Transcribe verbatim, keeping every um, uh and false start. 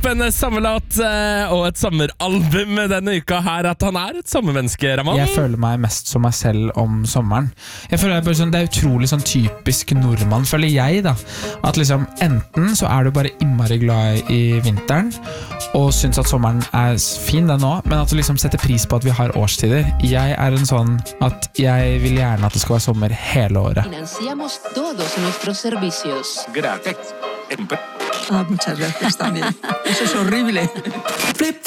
opp en sommerlåt og et sommeralbum denne uka her, at han er et sommermenneske, Raman? Jeg føler meg mest som meg selv om sommeren. Jeg føler bare sånn, det er utrolig sånn typisk nordmann, føler jeg da. At liksom, enten så er du bare innmari glad i vinteren, og synes at sommeren er fin den også, men at du liksom setter pris på at vi har årstider. Jeg er en sånn at jeg vil gjerne at det skal være sommer hele året. Financiamos todos nuestros servicios. Gracias. Ah, muchas gracias también. Eso es horrible. Flip.